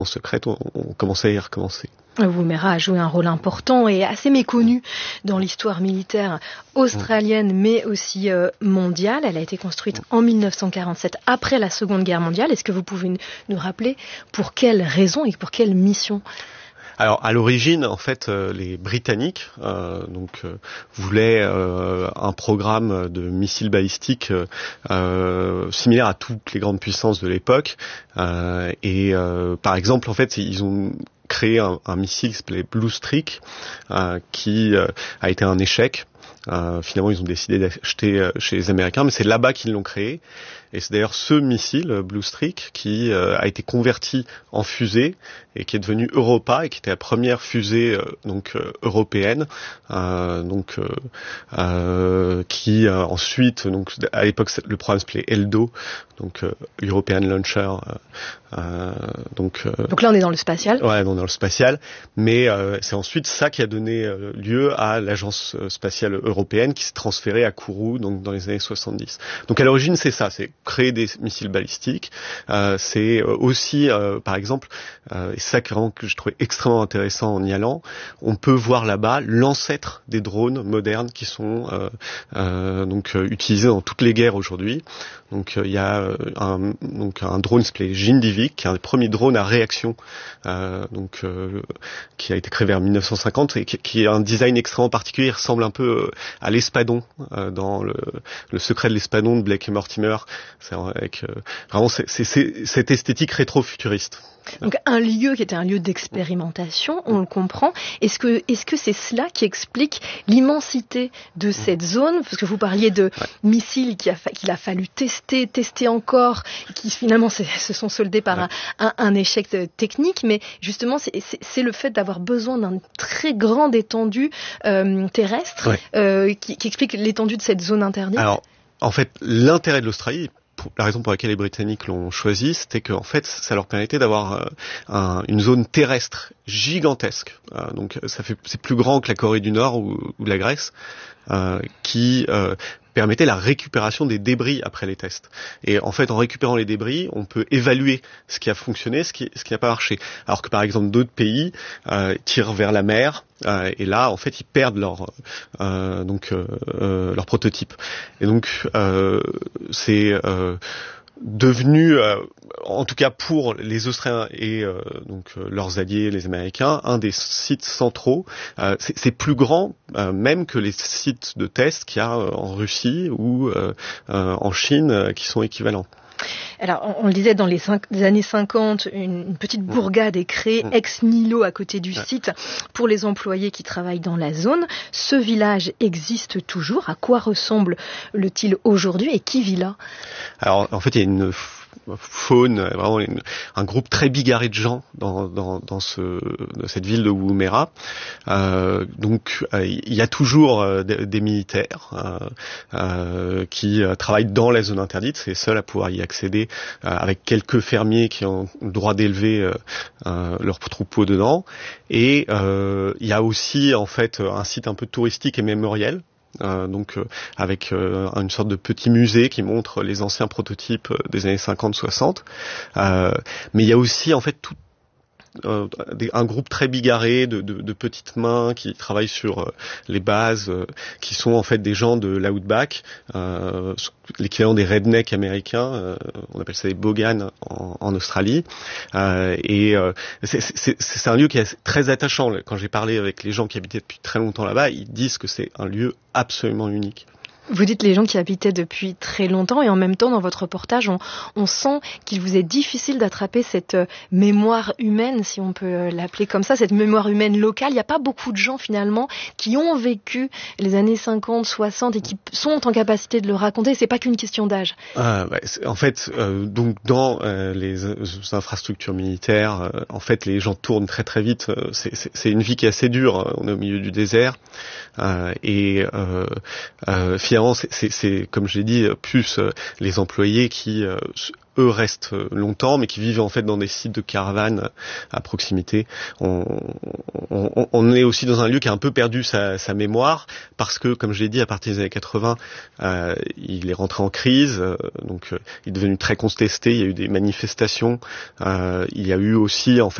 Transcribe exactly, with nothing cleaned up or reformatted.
secrètes ont, ont commencé à y recommencer. Woomera a joué un rôle important et assez méconnu dans l'histoire militaire australienne, mais aussi euh, mondiale. Elle a été construite en dix-neuf cent quarante-sept, après la Seconde Guerre mondiale. Est-ce que vous pouvez nous rappeler pour quelles raisons et pour quelle mission ? Alors, à l'origine, en fait, euh, les Britanniques euh, donc euh, voulaient euh, un programme de missiles balistiques euh, euh, similaire à toutes les grandes puissances de l'époque. Euh, et euh, par exemple, en fait, ils ont créé un, un missile qui s'appelait Blue Streak, euh, qui euh, a été un échec. Euh, finalement, ils ont décidé d'acheter euh, chez les Américains, mais c'est là-bas qu'ils l'ont créé. Et c'est d'ailleurs ce missile, Blue Streak, qui euh, a été converti en fusée et qui est devenu Europa et qui était la première fusée euh, donc euh, européenne, euh, donc euh, euh, qui euh, ensuite, donc à l'époque le programme s'appelait ELDO, donc euh, European Launcher. Euh, donc, euh, donc là on est dans le spatial. Ouais, on est dans le spatial, mais euh, c'est ensuite ça qui a donné euh, lieu à l'agence spatiale européenne qui s'est transférée à Kourou, donc dans les années soixante-dix. Donc à l'origine c'est ça, c'est créer des missiles balistiques. Euh, c'est aussi, euh, par exemple, euh, et ça que, vraiment, que je trouvais extrêmement intéressant en y allant, on peut voir là-bas l'ancêtre des drones modernes qui sont euh, euh, donc euh, utilisés dans toutes les guerres aujourd'hui. Donc il euh, y a un, donc un drone qui s'appelait Jindivic, qui est un des premiers drones à réaction, euh, donc euh, qui a été créé vers dix-neuf cent cinquante et qui, qui a un design extrêmement particulier. Il ressemble un peu à l'espadon euh, dans le, le secret de l'espadon de Blake et Mortimer. C'est avec euh, vraiment c'est, c'est, c'est cette esthétique rétro-futuriste. Donc un lieu qui était un lieu d'expérimentation, on le comprend. Est-ce que est-ce que c'est cela qui explique l'immensité de cette zone ? Parce que vous parliez de ouais. missiles qu'il a, fa- qu'il a fallu tester, tester encore, qui finalement se sont soldés par ouais. un, un, un échec technique. Mais justement, c'est, c'est, c'est le fait d'avoir besoin d'une très grande étendue euh, terrestre ouais. euh, qui, qui explique l'étendue de cette zone interdite. Alors, en fait, l'intérêt de l'Australie, la raison pour laquelle les Britanniques l'ont choisi, c'était qu'en fait, ça leur permettait d'avoir euh, un, une zone terrestre gigantesque. Euh, donc, ça fait, c'est plus grand que la Corée du Nord ou, ou la Grèce, euh, qui euh, permettait la récupération des débris après les tests. Et en fait, en récupérant les débris, on peut évaluer ce qui a fonctionné, ce qui, ce qui n'a pas marché. Alors que par exemple, d'autres pays euh, tirent vers la mer, euh, et là, en fait, ils perdent leur euh, donc euh, euh, leur prototype. Et donc, euh, c'est euh, devenu, euh, en tout cas pour les Australiens et euh, donc euh, leurs alliés, les Américains, un des sites centraux. Euh, c'est, c'est plus grand euh, même que les sites de test qu'il y a euh, en Russie ou euh, euh, en Chine euh, qui sont équivalents. Alors, on, on le disait, dans les, cinq, les années cinquante, une, une petite bourgade est créée ex nihilo à côté du site pour les employés qui travaillent dans la zone. Ce village existe toujours. À quoi ressemble-t-il aujourd'hui et qui vit là ? Alors, en fait, il y a une faune, vraiment une, un groupe très bigarré de gens dans, dans, dans, ce, dans cette ville de Woomera. Euh, donc, euh, il y a toujours euh, des, des militaires euh, euh, qui euh, travaillent dans la zone interdite. C'est les seuls à pouvoir y accéder, euh, avec quelques fermiers qui ont le droit d'élever euh, euh, leurs troupeaux dedans. Et euh, il y a aussi, en fait, un site un peu touristique et mémoriel. Euh, donc euh, avec euh, une sorte de petit musée qui montre les anciens prototypes des années cinquante soixante. Euh, mais il y a aussi en fait tout Euh, des, un groupe très bigarré de, de, de petites mains qui travaillent sur euh, les bases, euh, qui sont en fait des gens de l'outback, euh, l'équivalent des rednecks américains, euh, on appelle ça des boganes en, en Australie. Euh, et euh, c'est, c'est, c'est un lieu qui est très attachant. Quand j'ai parlé avec les gens qui habitaient depuis très longtemps là-bas, ils disent que c'est un lieu absolument unique. Vous dites les gens qui habitaient depuis très longtemps et en même temps dans votre reportage on, on sent qu'il vous est difficile d'attraper cette mémoire humaine, si on peut l'appeler comme ça, cette mémoire humaine locale. Il n'y a pas beaucoup de gens finalement qui ont vécu les années cinquante, soixante et qui sont en capacité de le raconter. C'est pas qu'une question d'âge. Ah, ouais, en fait, euh, donc dans euh, les infrastructures militaires, euh, en fait les gens tournent très très vite. C'est, c'est, c'est une vie qui est assez dure. On est au milieu du désert euh, et euh, euh, finalement C'est, c'est, c'est, comme je l'ai dit, plus euh, les employés qui euh, eux restent longtemps, mais qui vivent en fait dans des sites de caravanes à proximité. On, on, on est aussi dans un lieu qui a un peu perdu sa, sa mémoire, parce que, comme je l'ai dit, à partir des années quatre-vingts, euh, il est rentré en crise, euh, donc euh, il est devenu très contesté, il y a eu des manifestations, euh, il y a eu aussi en fait